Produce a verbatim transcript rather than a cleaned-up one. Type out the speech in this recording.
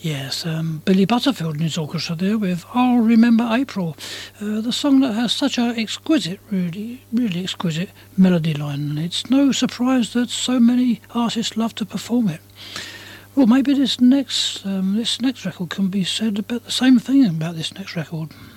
Yes, um, Billy Butterfield and his orchestra there with I'll Remember April, uh, the song that has such a exquisite, really, really exquisite melody line, and it's no surprise that so many artists love to perform it. Well, maybe this next um, this next record can be said about the same thing about this next record.